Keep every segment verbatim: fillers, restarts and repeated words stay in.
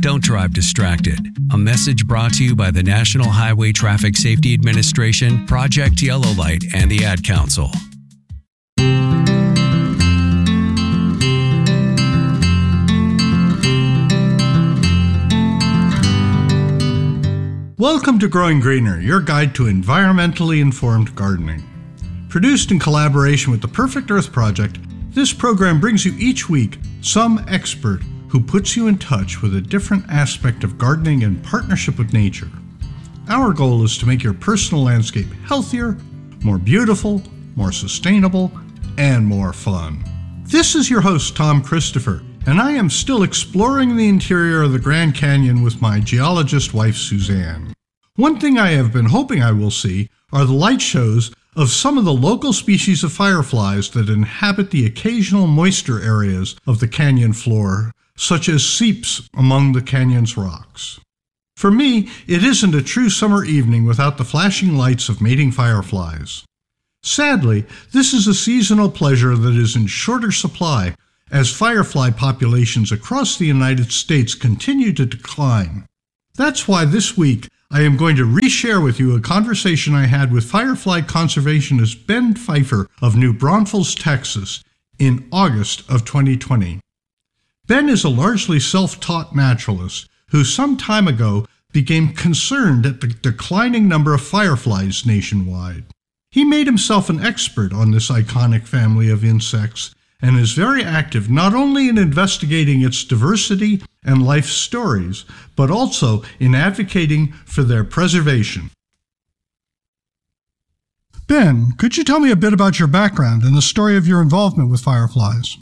Don't drive distracted. A message brought to you by the National Highway Traffic Safety Administration, Project Yellow Light, and the Ad Council. Welcome to Growing Greener, your guide to environmentally informed gardening. Produced in collaboration with the Perfect Earth Project, this program brings you each week some expert who puts you in touch with a different aspect of gardening in partnership with nature. Our goal is to make your personal landscape healthier, more beautiful, more sustainable, and more fun. This is your host, Tom Christopher, and I am still exploring the interior of the Grand Canyon with my geologist wife, Suzanne. One thing I have been hoping I will see are the light shows of some of the local species of fireflies that inhabit the occasional moisture areas of the canyon floor, such as seeps among the canyon's rocks. For me, it isn't a true summer evening without the flashing lights of mating fireflies. Sadly, this is a seasonal pleasure that is in shorter supply as firefly populations across the United States continue to decline. That's why this week I am going to reshare with you a conversation I had with firefly conservationist Ben Pfeiffer of New Braunfels, Texas, in August of twenty twenty. Ben is a largely self-taught naturalist who some time ago became concerned at the declining number of fireflies nationwide. He made himself an expert on this iconic family of insects and is very active not only in investigating its diversity and life stories, but also in advocating for their preservation. Ben, could you tell me a bit about your background and the story of your involvement with fireflies?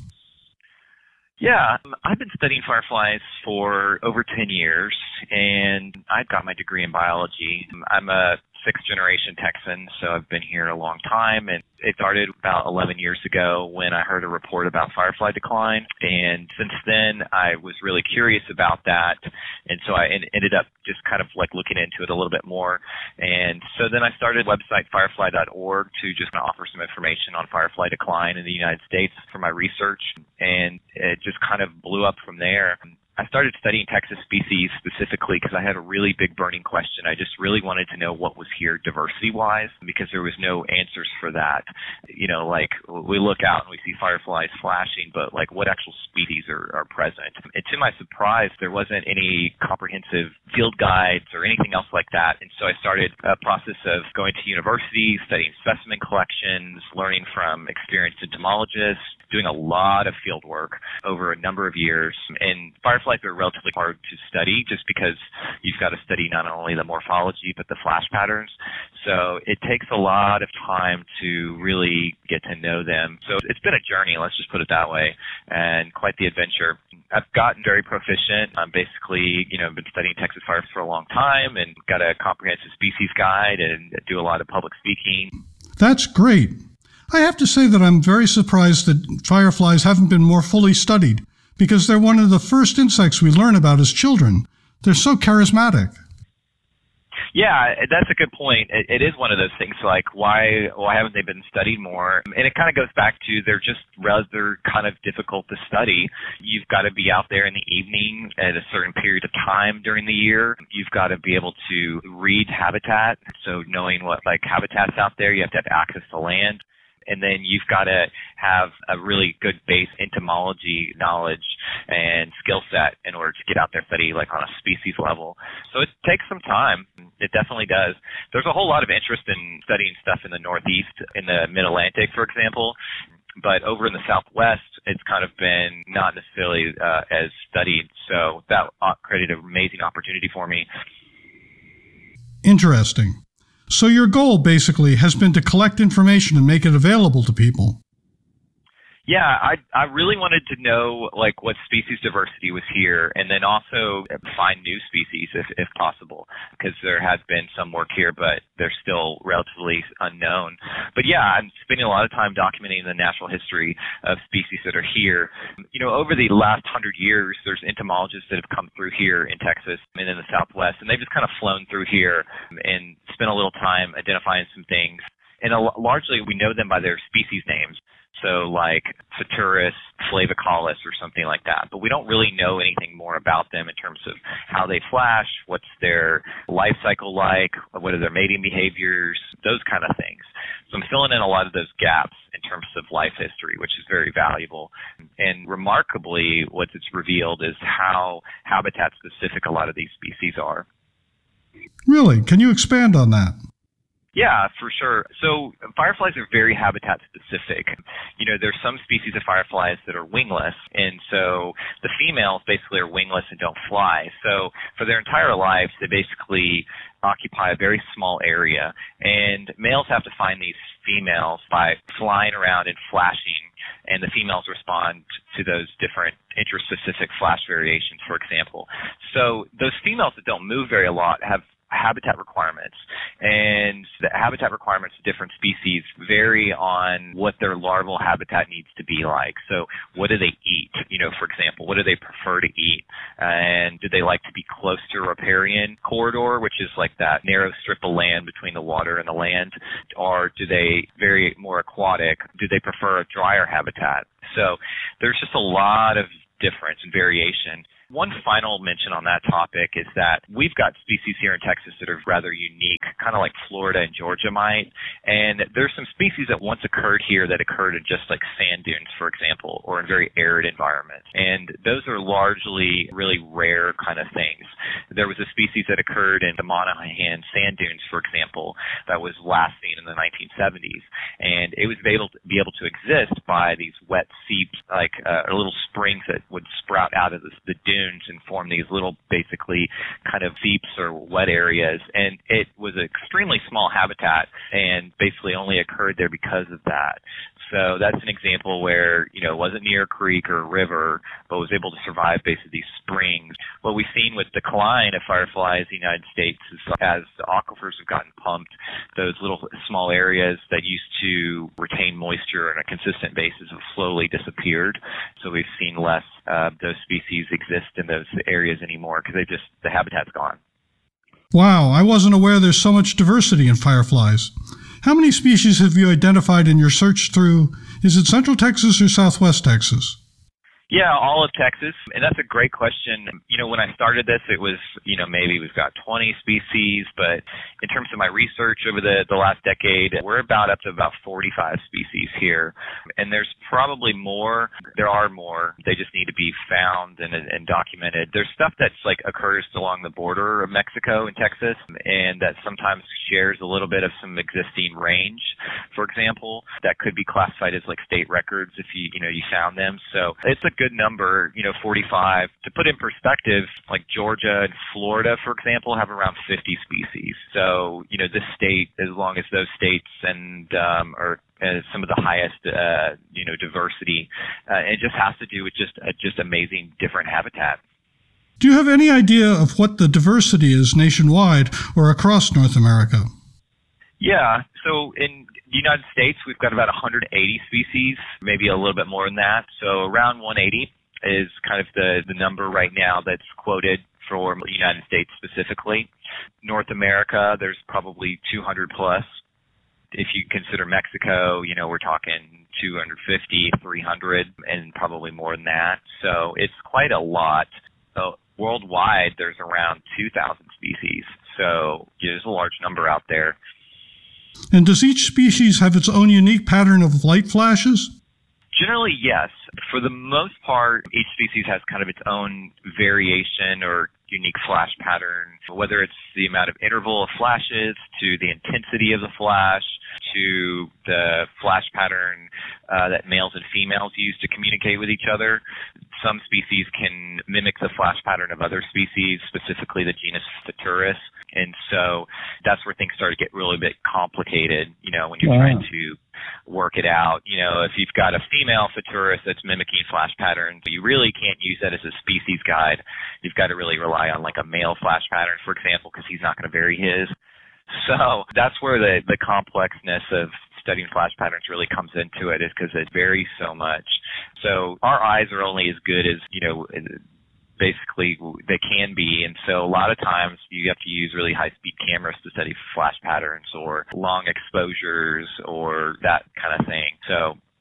Yeah, I've been studying fireflies for over ten years, and I got my degree in biology. I'm a sixth-generation Texan, so I've been here a long time, and it started about eleven years ago when I heard a report about firefly decline, and since then I was really curious about that, and so I ended up just kind of like looking into it a little bit more, and so then I started the website firefly dot org to just offer some information on firefly decline in the United States for my research, and it just kind of blew up from there. I started studying Texas species specifically because I had a really big burning question. I just really wanted to know what was here diversity-wise because there was no answers for that. You know, like we look out and we see fireflies flashing, but like what actual species are, are present? And to my surprise, there wasn't any comprehensive field guides or anything else like that. And so I started a process of going to universities, studying specimen collections, learning from experienced entomologists, doing a lot of field work over a number of years. And fireflies are relatively hard to study just because you've got to study not only the morphology but the flash patterns. So it takes a lot of time to really get to know them. So it's been a journey, let's just put it that way, and quite the adventure. I've gotten very proficient. I'm basically, you know, been studying Texas fires for a long time and got a comprehensive species guide and do a lot of public speaking. That's great. I have to say that I'm very surprised that fireflies haven't been more fully studied because they're one of the first insects we learn about as children. They're so charismatic. Yeah, that's a good point. It, it is one of those things like why why haven't they been studied more? And it kind of goes back to they're just rather kind of difficult to study. You've got to be out there in the evening at a certain period of time during the year. You've got to be able to read habitat. So knowing what like habitat's out there, you have to have access to land. And then you've got to have a really good base entomology knowledge and skill set in order to get out there and study like on a species level. So it takes some time. It definitely does. There's a whole lot of interest in studying stuff in the Northeast, in the Mid-Atlantic, for example. But over in the Southwest, it's kind of been not necessarily uh, as studied. So that created an amazing opportunity for me. Interesting. So your goal, basically, has been to collect information and make it available to people. Yeah, I I really wanted to know like what species diversity was here, and then also find new species if if possible, because there has been some work here, but they're still relatively unknown. But yeah, I'm spending a lot of time documenting the natural history of species that are here. You know, over the last hundred years, there's entomologists that have come through here in Texas and in the Southwest, and they've just kind of flown through here and spent a little time identifying some things. And a, largely, we know them by their species names. So like Photuris, Flavicollis, or something like that. But we don't really know anything more about them in terms of how they flash, what's their life cycle like, what are their mating behaviors, those kind of things. So I'm filling in a lot of those gaps in terms of life history, which is very valuable. And remarkably, what it's revealed is how habitat specific a lot of these species are. Really? Can you expand on that? Yeah, for sure. So fireflies are very habitat specific. You know, there's some species of fireflies that are wingless, and so the females basically are wingless and don't fly. So for their entire lives, they basically occupy a very small area, and males have to find these females by flying around and flashing, and the females respond to those different interspecific flash variations, for example. So those females that don't move very a lot have habitat requirements, and the habitat requirements of different species vary on what their larval habitat needs to be like. So what do they eat? You know, for example, what do they prefer to eat? And do they like to be close to a riparian corridor, which is like that narrow strip of land between the water and the land? Or do they vary more aquatic? Do they prefer a drier habitat? So there's just a lot of difference and variation. One final mention on that topic is that we've got species here in Texas that are rather unique, kind of like Florida and Georgia might. And there's some species that once occurred here that occurred in just like sand dunes, for example, or in very arid environments. And those are largely really rare kind of things. There was a species that occurred in the Monaghan sand dunes, for example, that was last seen in the nineteen seventies. And it was able to be able to exist by these wet seeps, like uh, little springs that would sprout out of the, the dune and form these little basically kind of seeps or wet areas. And it was an extremely small habitat and basically only occurred there because of that. So that's an example where, you know, it wasn't near a creek or a river, but was able to survive basically these springs. What we've seen with decline of fireflies in the United States is as the aquifers have gotten pumped, those little small areas that used to retain moisture on a consistent basis have slowly disappeared. So we've seen less of uh, those species exist in those areas anymore because they just, the habitat's gone. Wow, I wasn't aware there's so much diversity in fireflies. How many species have you identified in your search through, is it Central Texas or Southwest Texas? Yeah, all of Texas. And that's a great question. You know, when I started this, it was, you know, maybe we've got twenty species, but in terms of my research over the, the last decade, we're about up to about forty-five species here. And there's probably more. There are more. They just need to be found and, and documented. There's stuff that's like occurs along the border of Mexico and Texas, and that sometimes shares a little bit of some existing range, for example, that could be classified as like state records if you, you know, you found them. So it's a good number, you know, forty-five. To put in perspective, like Georgia and Florida, for example, have around fifty species. So, you know, this state, as long as those states and um, are uh, some of the highest, uh, you know, diversity, uh, it just has to do with just uh, just amazing different habitat. Do you have any idea of what the diversity is nationwide or across North America? Yeah, so in the United States, we've got about one hundred eighty species, maybe a little bit more than that. So around one hundred eighty is kind of the, the number right now that's quoted for the United States specifically. North America, there's probably two hundred plus. If you consider Mexico, you know, we're talking two hundred fifty, three hundred, and probably more than that. So it's quite a lot. So worldwide, there's around two thousand species. So yeah, there's a large number out there. And does each species have its own unique pattern of light flashes? Generally, yes. For the most part, each species has kind of its own variation or unique flash pattern, whether it's the amount of interval of flashes, to the intensity of the flash, to the flash pattern uh, that males and females use to communicate with each other. Some species can mimic the flash pattern of other species, specifically the genus Photuris. And so that's where things start to get really a bit complicated, you know, when you're wow. trying to work it out. You know, if you've got a female Photuris that's mimicking flash patterns, you really can't use that as a species guide. You've got to really rely on like a male flash pattern, for example, because he's not going to vary his. So that's where the, the complexness of studying flash patterns really comes into it, is because it varies so much. So our eyes are only as good as, you know, basically they can be, and so a lot of times you have to use really high-speed cameras to study flash patterns or long exposures or that kind of thing. So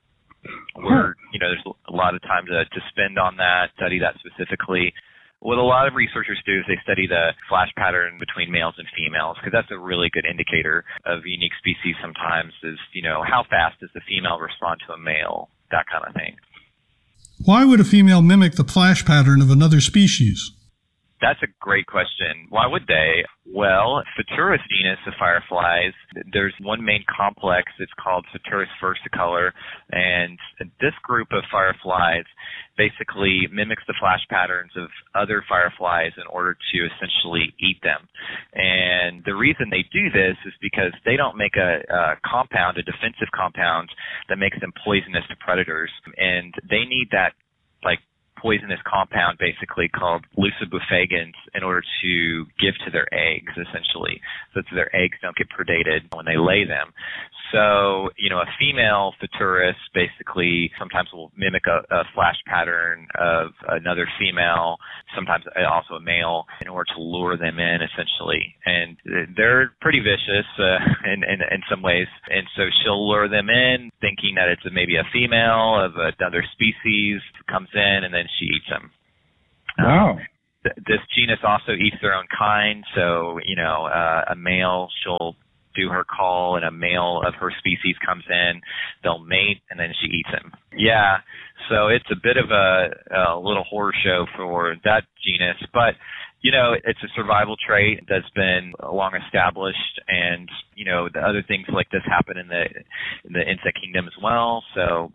Where, you know, there's a lot of time to, to spend on that, study that specifically. What a lot of researchers do is they study the flash pattern between males and females, because that's a really good indicator of unique species sometimes is, you know, how fast does the female respond to a male, that kind of thing. Why would a female mimic the flash pattern of another species? That's a great question. Why would they? Well, Photurus genus of fireflies, there's one main complex. It's called Photurus versicolor, and this group of fireflies basically mimics the flash patterns of other fireflies in order to essentially eat them. And the reason they do this is because they don't make a, a compound, a defensive compound that makes them poisonous to predators, and they need that, like, poisonous compound basically called lucibufagins in order to give to their eggs, essentially, so that their eggs don't get predated when they lay them. So, you know, a female Photurus basically sometimes will mimic a, a flash pattern of another female, sometimes also a male, in order to lure them in, essentially. And they're pretty vicious uh, in, in, in some ways. And so she'll lure them in thinking that it's maybe a female of another species comes in, and then she eats them. Wow. Um, th- this genus also eats their own kind. So, you know, uh, a male, she'll do her call, and a male of her species comes in, they'll mate, and then she eats him. Yeah, so it's a bit of a, a little horror show for that genus, but, you know, it's a survival trait that's been long established, and, you know, the other things like this happen in the, in the insect kingdom as well, so.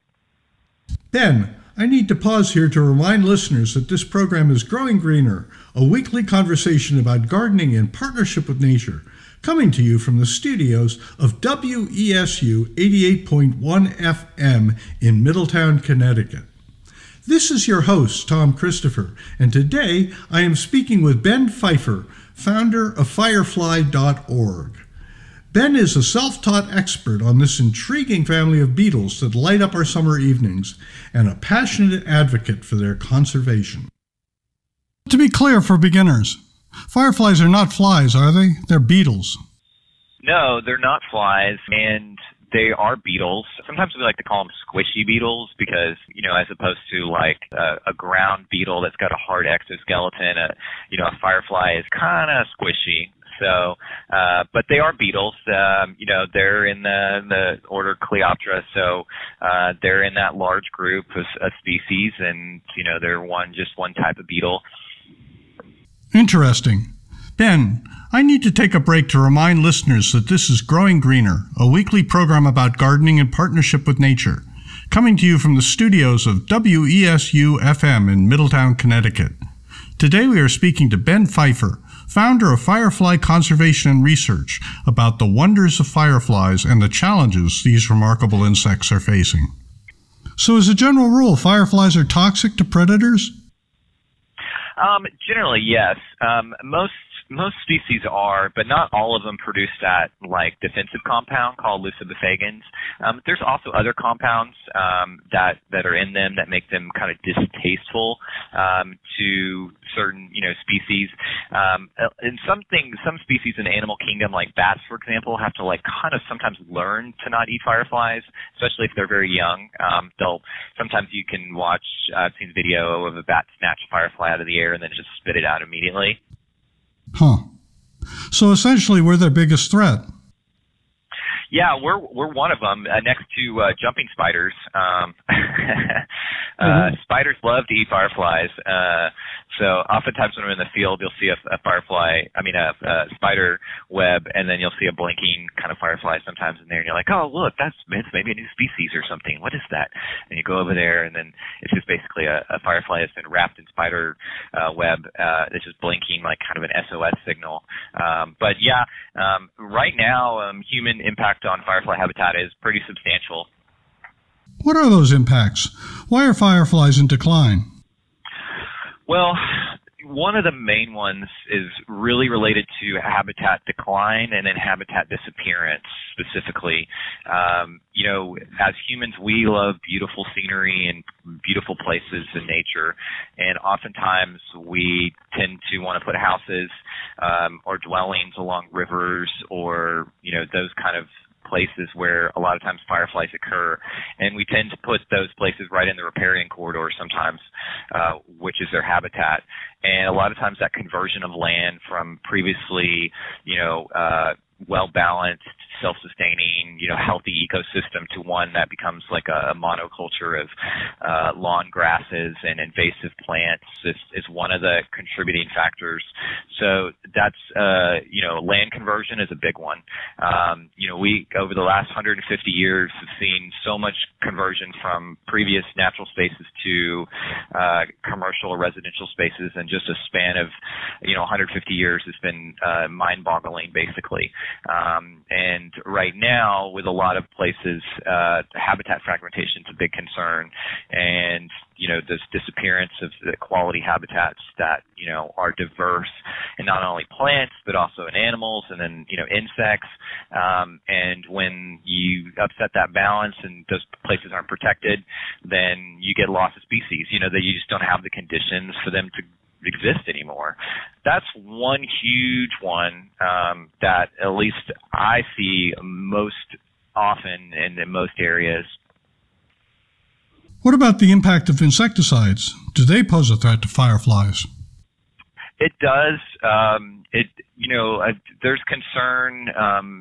Ben, I need to pause here to remind listeners that this program is Growing Greener, a weekly conversation about gardening in partnership with nature, coming to you from the studios of W E S U eighty-eight point one F M in Middletown, Connecticut. This is your host, Tom Christopher, and today I am speaking with Ben Pfeiffer, founder of firefly dot org. Ben is a self-taught expert on this intriguing family of beetles that light up our summer evenings and a passionate advocate for their conservation. To be clear for beginners, fireflies are not flies, are they? They're beetles. No, they're not flies, and they are beetles. Sometimes we like to call them squishy beetles because, you know, as opposed to like a, a ground beetle that's got a hard exoskeleton, a, you know, a firefly is kind of squishy. So, uh, but they are beetles. Um, you know, they're in the, the order Coleoptera, so uh, they're in that large group of, of species, and, you know, they're one just one type of beetle. Interesting. Ben, I need to take a break to remind listeners that this is Growing Greener, a weekly program about gardening in partnership with nature, coming to you from the studios of W E S U F M in Middletown, Connecticut. Today we are speaking to Ben Pfeiffer, founder of Firefly Conservation and Research, about the wonders of fireflies and the challenges these remarkable insects are facing. So as a general rule, fireflies are toxic to predators? Um, generally, yes. Um, most most species are, but not all of them produce that like defensive compound called lucibufagins. Um, there's also other compounds um, that that are in them that make them kind of distasteful um, to certain you know species. Um, and some things, some species in the animal kingdom, like bats, for example, have to like kind of sometimes learn to not eat fireflies, especially if they're very young. Um, they'll sometimes you can watch. I've seen video of a bat snatch a firefly out of the air and then just spit it out immediately. Huh. So essentially, we're their biggest threat. Yeah, we're we're one of them uh, next to uh, jumping spiders. Um, uh, mm-hmm. Spiders love to eat fireflies. Uh, so oftentimes when we're in the field, you'll see a, a firefly, I mean a, a spider web, and then you'll see a blinking kind of firefly sometimes in there, and you're like, oh, look, that's it's maybe a new species or something. What is that? And you go over there, and then it's just basically a, a firefly that's been wrapped in spider uh, web. Uh, it's just blinking like kind of an S O S signal. Um, but yeah, um, right now, um, human impact on firefly habitat is pretty substantial. What are those impacts? Why are fireflies in decline? Well, one of the main ones is really related to habitat decline and then habitat disappearance specifically. Um, you know, as humans, we love beautiful scenery and beautiful places in nature, and oftentimes we tend to want to put houses um, or dwellings along rivers or, you know, those kind of places where a lot of times fireflies occur, and we tend to put those places right in the riparian corridor sometimes, uh, which is their habitat. And a lot of times that conversion of land from previously, you know, uh, well-balanced, self-sustaining, you know, healthy ecosystem to one that becomes like a, a monoculture of uh, lawn grasses and invasive plants is, is one of the contributing factors. So that's, uh, you know, land conversion is a big one. Um, you know, we, over the last one hundred fifty years, have seen so much conversion from previous natural spaces to uh, commercial or residential spaces, and just a span of, you know, one hundred fifty years has been uh, mind-boggling, basically. Um, and right now, with a lot of places, uh, habitat fragmentation is a big concern, and you know, this disappearance of the quality habitats that, you know, are diverse in not only plants but also in animals, and then, you know, insects. Um, and when you upset that balance and those places aren't protected, then you get loss of species. You know, that you just don't have the conditions for them to exist anymore. That's one huge one um, that at least I see most often in, in most areas. What about the impact of insecticides? Do they pose a threat to fireflies? It does. Um, it, you know, uh, there's concern um,